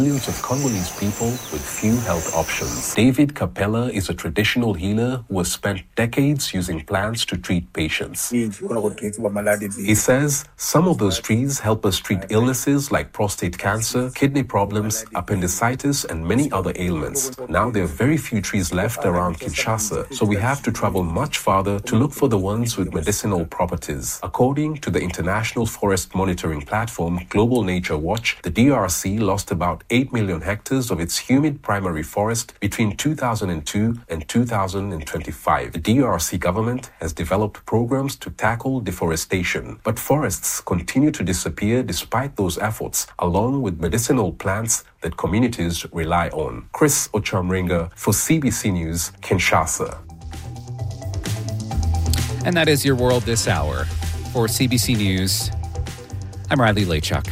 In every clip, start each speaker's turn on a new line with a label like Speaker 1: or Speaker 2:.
Speaker 1: millions of Congolese people with few health options. David Capella is a traditional healer who has spent decades using plants to treat patients. He says some of those trees help us treat illnesses like prostate cancer, kidney problems, appendicitis, and many other ailments. Now there are very few trees left around Kinshasa, so we have to travel much farther to look for the ones with medicinal properties. According to the International Forest Monitoring Platform Global Nature Watch, the DRC lost about 8 million hectares of its humid primary forest between 2002 and 2025. The DRC government has developed programs to tackle deforestation, but forests continue to disappear despite those efforts, along with medicinal plants that communities rely on. Chris Ochamringa for CBC News, Kinshasa.
Speaker 2: And that is your world this hour. For CBC News, I'm Riley Lachuk.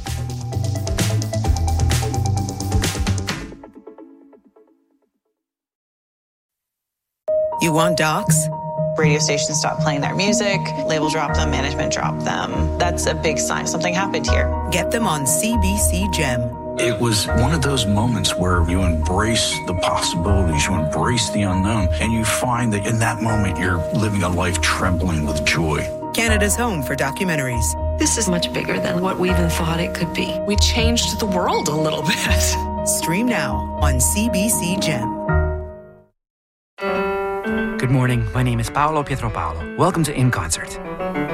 Speaker 3: You want docs?
Speaker 4: Radio stations stop playing their music, label drop them, management drop them. That's a big sign something happened here.
Speaker 3: Get them on CBC Gem.
Speaker 5: It was one of those moments where you embrace the possibilities, you embrace the unknown, and you find that in that moment you're living a life trembling with joy.
Speaker 3: Canada's home for documentaries.
Speaker 6: This is much bigger than what we even thought it could be. We changed the world a little bit.
Speaker 3: Stream now on CBC Gem.
Speaker 7: Good morning. My name is Paolo Pietropaolo. Welcome to In Concert.